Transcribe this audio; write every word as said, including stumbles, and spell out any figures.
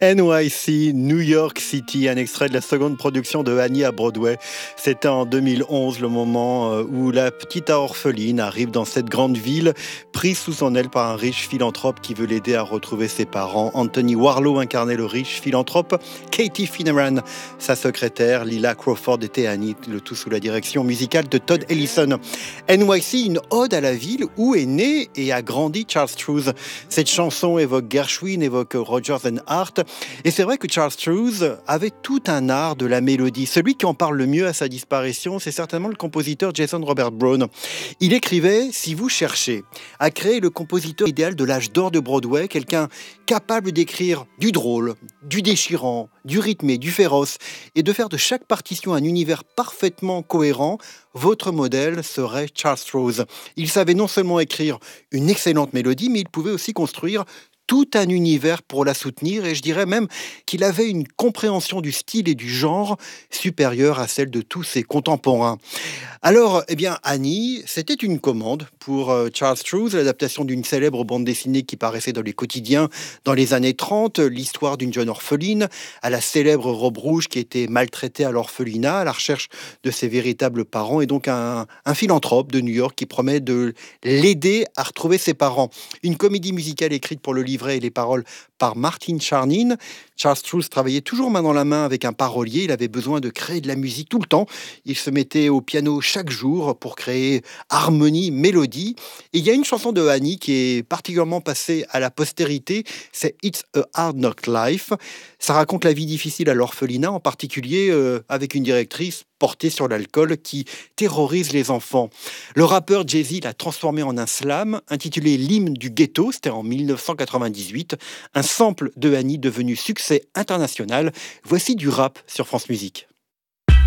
N Y C, New York City, un extrait de la seconde production de Annie à Broadway. C'était en deux mille onze, le moment où la petite orpheline arrive dans cette grande ville, prise sous son aile par un riche philanthrope qui veut l'aider à retrouver ses parents. Anthony Warlow incarnait le riche philanthrope, Katie Finneran, sa secrétaire, Lila Crawford était Annie, le tout sous la direction musicale de Todd Ellison. N Y C, une ode à la ville où est né et a grandi Charles Strouse. Cette chanson évoque Gershwin, évoque Rodgers and Hart. Et c'est vrai que Charles Strouse avait tout un art de la mélodie. Celui qui en parle le mieux à sa disparition, c'est certainement le compositeur Jason Robert Brown. Il écrivait « Si vous cherchez à créer le compositeur idéal de l'âge d'or de Broadway, quelqu'un capable d'écrire du drôle, du déchirant, du rythmé, du féroce, et de faire de chaque partition un univers parfaitement cohérent, votre modèle serait Charles Strouse. Il savait non seulement écrire une excellente mélodie, mais il pouvait aussi construire tout un univers pour la soutenir, et je dirais même qu'il avait une compréhension du style et du genre supérieure à celle de tous ses contemporains. Alors, eh bien, Annie, c'était une commande pour euh, Charles Strouse, l'adaptation d'une célèbre bande dessinée qui paraissait dans les quotidiens dans les années trente, l'histoire d'une jeune orpheline, à la célèbre robe rouge qui était maltraitée à l'orphelinat, à la recherche de ses véritables parents, et donc un, un philanthrope de New York qui promet de l'aider à retrouver ses parents. Une comédie musicale écrite pour le livret et les paroles par Martin Charnin. Charles Strouse travaillait toujours main dans la main avec un parolier. Il avait besoin de créer de la musique tout le temps. Il se mettait au piano chaque jour pour créer harmonie, mélodie. Et il y a une chanson de Annie qui est particulièrement passée à la postérité. C'est It's a Hard Knock Life. Ça raconte la vie difficile à l'orphelinat, en particulier euh, avec une directrice portée sur l'alcool qui terrorise les enfants. Le rappeur Jay-Z l'a transformé en un slam intitulé L'hymne du ghetto, c'était en dix-neuf cent quatre-vingt-dix-huit, un sample de Annie devenu succès international. Voici du rap sur France Musique.